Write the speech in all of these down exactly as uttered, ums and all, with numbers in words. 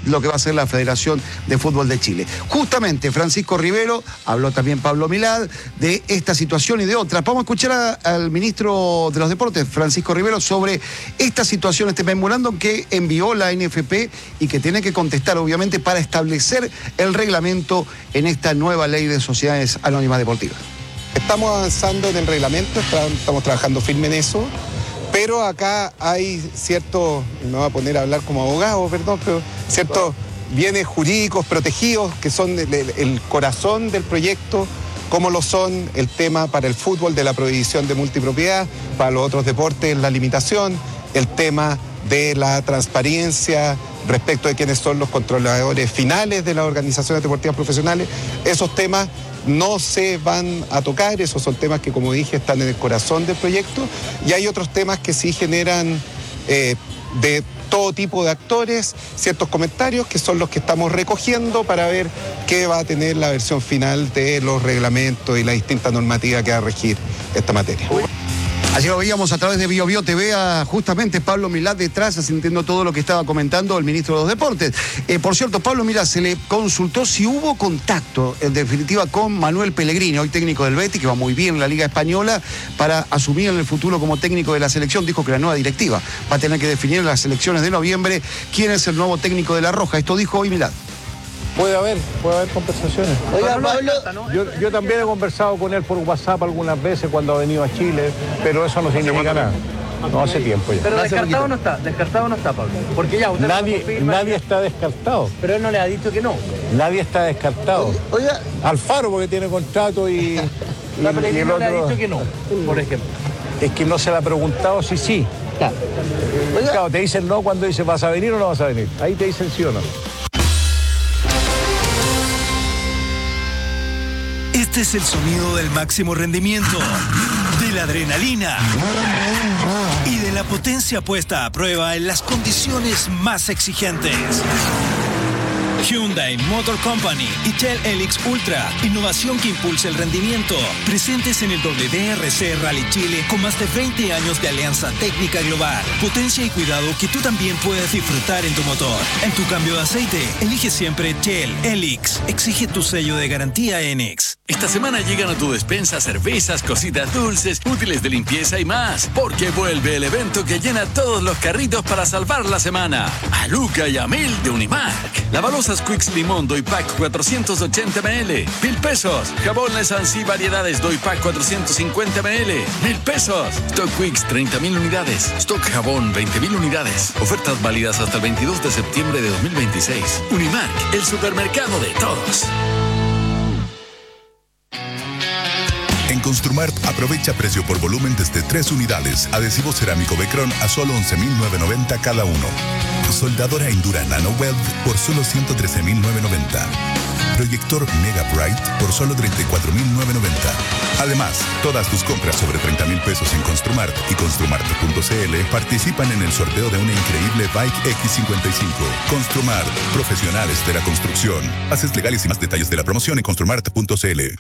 lo que va a ser la Federación de Fútbol de Chile. Justamente Francisco Rivero, habló también Pablo Milad, de esta situación y de otras. Vamos a escuchar a, al ministro de los Deportes, Francisco Rivero, sobre esta situación, este memorándum que envió la N F P y que tiene que contestar, obviamente, para establecer el reglamento en esta nueva ley de sociedades anónimas deportivas. Estamos avanzando en el reglamento, estamos trabajando firme en eso, pero acá hay ciertos, me voy a poner a hablar como abogado, perdón, pero ciertos bienes jurídicos protegidos que son el, el corazón del proyecto, como lo son el tema para el fútbol de la prohibición de multipropiedad, para los otros deportes la limitación, el tema de la transparencia respecto de quiénes son los controladores finales de las organizaciones deportivas profesionales. Esos temas no se van a tocar, esos son temas que, como dije, están en el corazón del proyecto, y hay otros temas que sí generan eh, de todo tipo de actores ciertos comentarios que son los que estamos recogiendo para ver qué va a tener la versión final de los reglamentos y la distinta normativa que va a regir esta materia. Así lo veíamos a través de Bio Bio T V a justamente Pablo Milad detrás, sintiendo todo lo que estaba comentando el ministro de los Deportes. Eh, por cierto, Pablo Milad se le consultó si hubo contacto, en definitiva, con Manuel Pellegrini, hoy técnico del Betis, que va muy bien en la Liga Española, para asumir en el futuro como técnico de la selección. Dijo que la nueva directiva va a tener que definir en las elecciones de noviembre quién es el nuevo técnico de La Roja. Esto dijo hoy Milad. Puede haber, puede haber conversaciones. Oiga, Pablo, yo, yo también he conversado con él por WhatsApp algunas veces cuando ha venido a Chile, pero eso no significa nada. No hace tiempo ya. Pero descartado no está, descartado no está, Pablo. Porque ya usted nadie, nadie está descartado. Pero él no le ha dicho que no. Nadie está descartado. Oiga, Alfaro porque tiene contrato y, y, la y el no otro... le ha dicho que no, por ejemplo. Es que no se le ha preguntado si sí. Claro. Oiga, claro, te dicen no cuando dicen vas a venir o no vas a venir. Ahí te dicen sí o no. Este es el sonido del máximo rendimiento, de la adrenalina y de la potencia puesta a prueba en las condiciones más exigentes. Hyundai Motor Company y Shell Helix Ultra, innovación que impulsa el rendimiento. Presentes en el W D R C Rally Chile con más de veinte años de alianza técnica global. Potencia y cuidado que tú también puedes disfrutar en tu motor. En tu cambio de aceite, elige siempre Shell Helix. Exige tu sello de garantía Enix. Esta semana llegan a tu despensa cervezas, cositas dulces, útiles de limpieza y más. Porque vuelve el evento que llena todos los carritos para salvar la semana. A Luca y a Mil de Unimark. La balosa Squeaks Limón Doypack cuatrocientos ochenta mililitros, mil pesos. Jabón Lesansi Variedades Doypack cuatrocientos cincuenta mililitros, mil pesos. Stock Quicks treinta mil unidades. Stock Jabón veinte mil unidades. Ofertas válidas hasta el veintidós de septiembre de dos mil veintiséis. Unimark, el supermercado de todos. En Construmart aprovecha precio por volumen desde tres unidades. Adhesivo cerámico Becron a solo once mil novecientos noventa cada uno. Soldadora Endura Nano Weld por solo ciento trece mil novecientos noventa. Proyector Mega Bright por solo treinta y cuatro mil novecientos noventa. Además, todas tus compras sobre treinta mil pesos en Construmart y Construmart punto c l participan en el sorteo de una increíble Bike X cincuenta y cinco. Construmart, profesionales de la construcción. Bases legales y más detalles de la promoción en Construmart punto c l.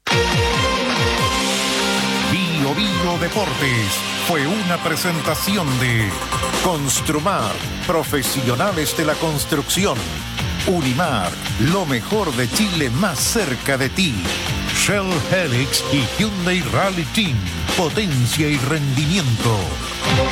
Bio Bio Deportes fue una presentación de Construmar, profesionales de la construcción. Unimar, lo mejor de Chile más cerca de ti. Shell Helix y Hyundai Rally Team, potencia y rendimiento.